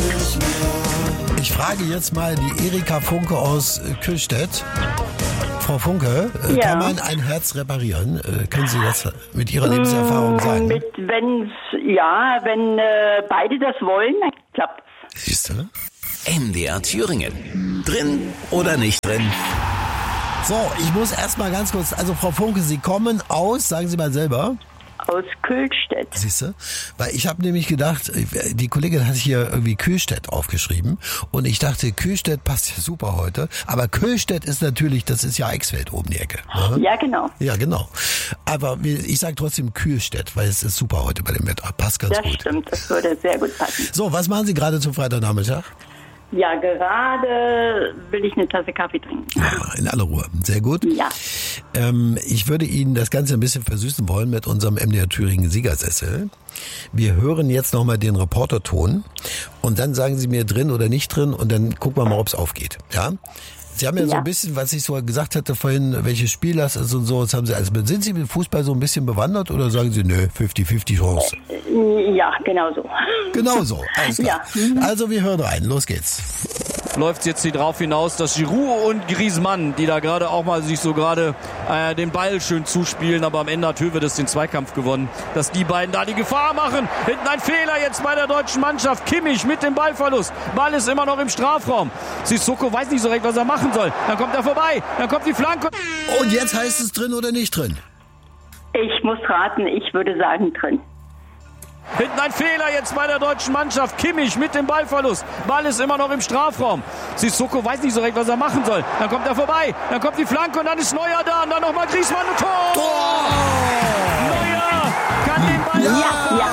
Ich frage jetzt mal die Erika Funke aus Kühlstedt. Frau Funke, kann man ein Herz reparieren? Können Sie das mit Ihrer Lebenserfahrung sagen? Wenn beide das wollen, dann klappt es. Siehst du? MDR Thüringen. Drin oder nicht drin? So, ich muss erstmal ganz kurz, also Frau Funke, Sie kommen aus, sagen Sie mal selber. Aus Kühlstedt. Siehst du? Weil ich habe nämlich gedacht, die Kollegin hat hier irgendwie Kühlstedt aufgeschrieben und ich dachte, Kühlstedt passt ja super heute, aber Kühlstedt ist natürlich, das ist ja Eichsfeld oben die Ecke. Ne? Ja, genau. Ja, genau. Aber ich sage trotzdem Kühlstedt, weil es ist super heute bei dem Wetter. Passt ganz gut. Das stimmt, das würde sehr gut passen. So, was machen Sie gerade zum Freitagnachmittag? Ja, gerade will ich eine Tasse Kaffee trinken. Ja, in aller Ruhe. Sehr gut. Ja. Ich würde Ihnen das Ganze ein bisschen versüßen wollen mit unserem MDR Thüringen Siegersessel. Wir hören jetzt nochmal den Reporterton und dann sagen Sie mir drin oder nicht drin und dann gucken wir mal, ob es aufgeht. Ja? Sie haben ja so ein bisschen, was ich so gesagt hatte vorhin, welches Spiel das ist und so. Das haben Sie, also sind Sie mit Fußball so ein bisschen bewandert oder sagen Sie, nö, 50-50 Chance? Ja, genau so. Genau so, alles klar. Ja. Also wir hören rein, los geht's. Läuft jetzt hier drauf hinaus, dass Giroud und Griezmann, die da gerade auch mal sich so gerade den Ball schön zuspielen, aber am Ende hat Höwedes den Zweikampf gewonnen, dass die beiden da die Gefahr machen. Hinten ein Fehler jetzt bei der deutschen Mannschaft. Kimmich mit dem Ballverlust. Ball ist immer noch im Strafraum. Sissoko weiß nicht so recht, was er machen soll. Dann kommt er vorbei, dann kommt die Flanke. Und jetzt heißt es drin oder nicht drin? Ich muss raten, ich würde sagen drin. Hinten ein Fehler jetzt bei der deutschen Mannschaft. Kimmich mit dem Ballverlust. Ball ist immer noch im Strafraum. Sissoko weiß nicht so recht, was er machen soll. Dann kommt er vorbei. Dann kommt die Flanke und dann ist Neuer da. Und dann nochmal Griezmann und Tor. Tor! Neuer kann den Ball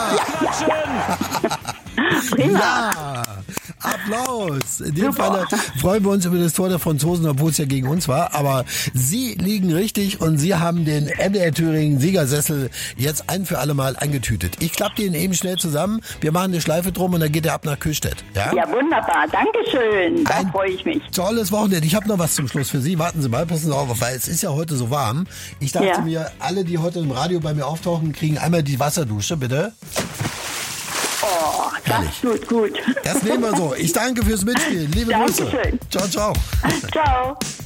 Prima. Ja! Applaus! In dem Fall freuen wir uns über das Tor der Franzosen, obwohl es ja gegen uns war. Aber Sie liegen richtig und Sie haben den MDR Thüringen Siegersessel jetzt ein für alle Mal eingetütet. Ich klappe den eben schnell zusammen. Wir machen eine Schleife drum und dann geht er ab nach Kühlstedt. Ja, Ja, wunderbar. Dankeschön. Da freue ich mich. Tolles Wochenende. Ich habe noch was zum Schluss für Sie. Warten Sie mal, passen Sie auf, weil es ist ja heute so warm. Ich dachte mir, alle, die heute im Radio bei mir auftauchen, kriegen einmal die Wasserdusche, bitte. Oh, das tut gut. Das nehmen wir so. Ich danke fürs Mitspielen. Liebe Grüße. Dankeschön. Ciao, ciao. Ciao.